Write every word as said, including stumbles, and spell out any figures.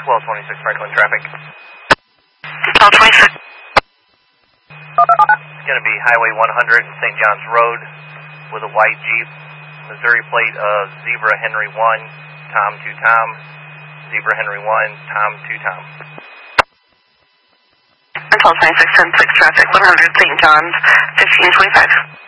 twelve twenty-six Franklin traffic. twelve twenty-six. It's going to be Highway one hundred and Saint John's Road with a white Jeep. Missouri plate of Zebra Henry one, Tom to Tom. Zebra Henry one, Tom to Tom. twelve twenty-six ten six traffic, one hundred Saint John's, fifteen twenty-five.